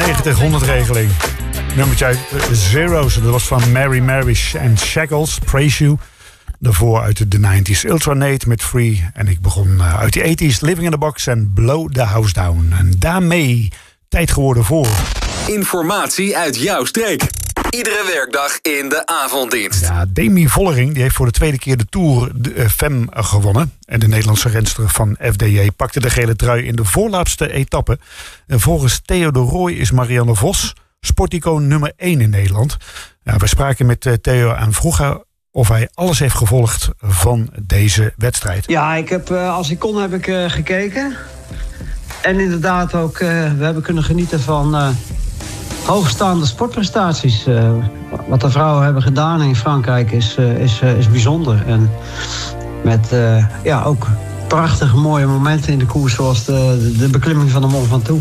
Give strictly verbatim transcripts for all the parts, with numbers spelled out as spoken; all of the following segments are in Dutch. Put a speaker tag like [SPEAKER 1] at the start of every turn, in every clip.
[SPEAKER 1] negentig honderd regeling. Nummertje uit Zero's. Dat was van Mary Marish en Shackles, Praise You. Daarvoor uit de nineties Ultranate met Free. En ik begon uit de eighties Living in the Box en Blow the House Down. En daarmee tijd geworden voor...
[SPEAKER 2] Informatie uit jouw streek. Iedere werkdag in de avonddienst.
[SPEAKER 1] Ja, Demi Vollering die heeft voor de tweede keer de Tour de F M gewonnen. En de Nederlandse renster van F D J pakte de gele trui in de voorlaatste etappe. En volgens Theo de Rooij is Marianne Vos sporticoon nummer één in Nederland. Ja, we spraken met Theo en vroegen of hij alles heeft gevolgd van deze wedstrijd.
[SPEAKER 3] Ja, ik heb, als ik kon heb ik uh, gekeken. En inderdaad ook, uh, we hebben kunnen genieten van... Uh, hoogstaande sportprestaties. Uh, wat de vrouwen hebben gedaan in Frankrijk is, uh, is, uh, is bijzonder. En met uh, ja, ook prachtige mooie momenten in de koers, zoals de, de beklimming van de Mont Ventoux.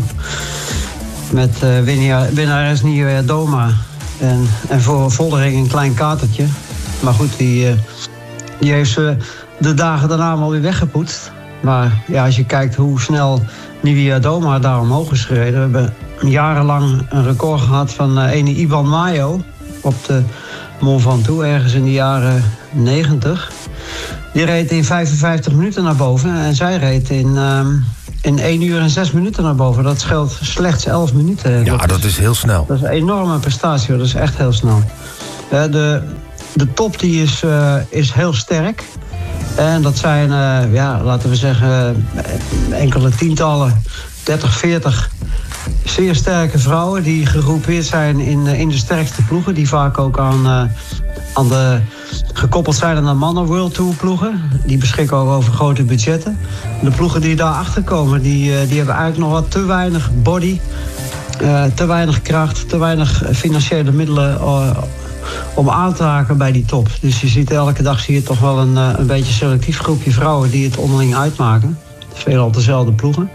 [SPEAKER 3] Met uh, winnares Nieuwe Doma. En, en voor Vollering een klein katertje. Maar goed, die, uh, die heeft ze de dagen daarna wel weer weggepoetst. Maar ja, als je kijkt hoe snel Nieuwe Doma daar omhoog is gereden. We hebben jarenlang een record gehad van uh, ene Iban Mayo op de Mont Ventoux, ergens in de jaren negentig. Die reed in vijfenvijftig minuten naar boven en zij reed in, um, in één uur en zes minuten naar boven. Dat scheelt slechts elf minuten.
[SPEAKER 4] Ja, dat, dat is heel snel.
[SPEAKER 3] Dat is een enorme prestatie, hoor. Dat is echt heel snel. Uh, de, de top die is, uh, is heel sterk. En dat zijn, uh, ja, laten we zeggen, enkele tientallen, dertig, veertig zeer sterke vrouwen die gegroepeerd zijn in, in de sterkste ploegen. Die vaak ook aan, uh, aan de, gekoppeld zijn aan de mannen World Tour ploegen. Die beschikken ook over grote budgetten. De ploegen die daarachter komen, die, uh, die hebben eigenlijk nog wat te weinig body. Uh, te weinig kracht, te weinig financiële middelen... Uh, om aan te haken bij die top. Dus je ziet elke dag zie je toch wel een, een beetje selectief groepje vrouwen die het onderling uitmaken. Veelal dezelfde ploegen.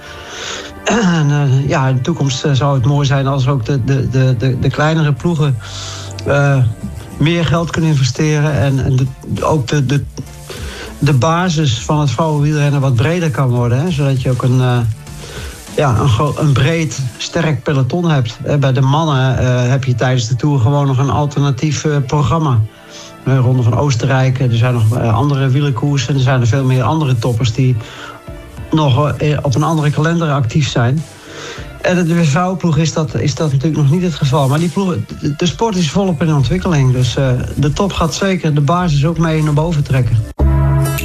[SPEAKER 3] En uh, ja, in de toekomst uh, zou het mooi zijn als ook de, de, de, de, de kleinere ploegen uh, meer geld kunnen investeren. En, en de, ook de, de, de basis van het vrouwenwielrennen wat breder kan worden. Hè, zodat je ook een... Uh, Ja, een, een breed, sterk peloton hebt. Bij de mannen uh, heb je tijdens de Tour gewoon nog een alternatief uh, programma. Uh, Ronde van Oostenrijk, er zijn nog uh, andere wielerkoersen. Er zijn er veel meer andere toppers die nog uh, op een andere kalender actief zijn. En de vrouwenploeg is dat, is dat natuurlijk nog niet het geval. Maar die ploeg, de, de sport is volop in ontwikkeling. Dus uh, de top gaat zeker de basis ook mee naar boven trekken.